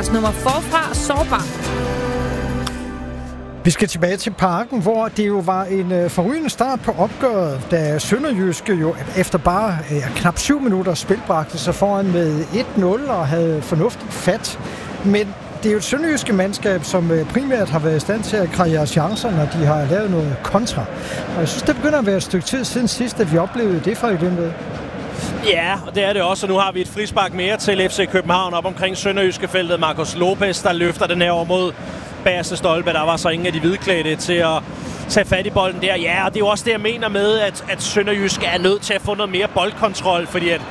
vores nummer forfra, Sårbar. Vi skal tilbage til Parken, hvor det jo var en forrygende start på opgøret, da SønderjyskE jo efter bare knap 7 minutter spilbragte sig foran med 1-0 og havde fornuftigt fat. Men det er jo et sønderjyske mandskab, som primært har været i stand til at kreere chancer, når de har lavet noget kontra. Og jeg synes, det begynder at være et stykke tid siden sidst, at vi oplevede det fra Glimmed. Ja, og det er det også, og nu har vi et frispark mere til FC København op omkring Sønderjyske-feltet. Marcos Lopez, der løfter den her over mod bagerste stolpe. Der var så ingen af de hvidklædte til at tage fat i bolden der. Ja, og det er jo også det, jeg mener med, at Sønderjyske er nødt til at få noget mere boldkontrol, fordi at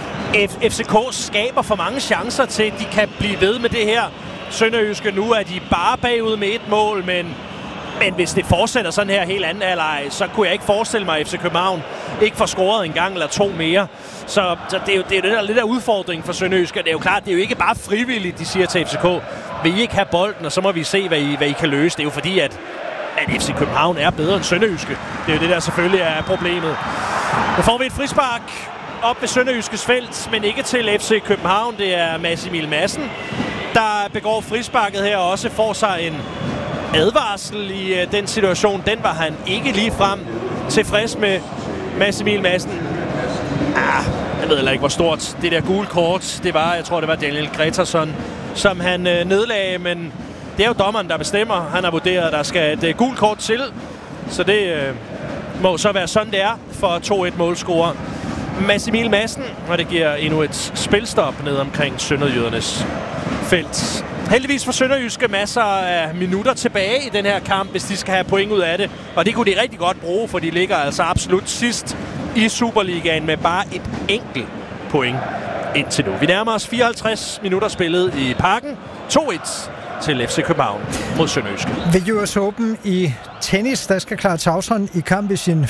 FCK skaber for mange chancer til, at de kan blive ved med det her. Sønderjyske nu er de bare bagud med 1 mål, men hvis det fortsætter sådan her helt anden halvleg, så kunne jeg ikke forestille mig, at FC København ikke får scoret en gang eller 2 mere. Så det er jo det der lidt af udfordringen for Sønderjyske. Det er jo klart, det er jo ikke bare frivilligt, de siger til FCK, vil I ikke have bolden, og så må vi se, hvad I kan løse. Det er jo fordi, at FC København er bedre end Sønderjyske. Det er jo det, der selvfølgelig er problemet. Nu får vi et frispark op ved Sønderjyskes felt, men ikke til FC København. Det er Mads Emil Madsen, der begår frisparket her og også får sig en advarsel i den situation. Den var han ikke lige frem tilfreds med. Mads Emil Madsen. Jeg ved heller ikke, hvor stort det der gule kort det var. Jeg tror, det var Daniel Gretarsson, som han nedlagde, men det er jo dommeren, der bestemmer. Han har vurderet, at der skal et gult kort til, så det må så være sådan, det er for 2-1-målscorer Mads Emil Madsen, og det giver endnu et spilstop ned omkring sønderjydernes felt. Heldigvis for Sønderjyske masser af minutter tilbage i den her kamp, hvis de skal have point ud af det. Og det kunne de rigtig godt bruge, for de ligger altså absolut sidst i Superligaen med bare et enkelt point indtil nu. Vi nærmer os 54 minutter spillet i Parken. 2-1 til FC København mod Sønderjyske. Ved US Open i tennis, der skal Clara Tauson i kamp i sin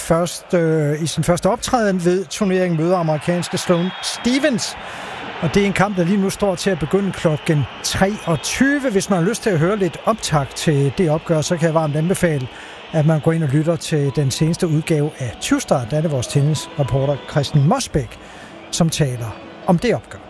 første optræden ved turneringen møder amerikanske Sloane Stevens. Og det er en kamp, der lige nu står til at begynde klokken 23. Hvis man har lyst til at høre lidt optakt til det opgør, så kan jeg varmt anbefale, at man går ind og lytter til den seneste udgave af 20 Start. Der er det vores tennisreporter Christian Mosbæk, som taler om det opgør.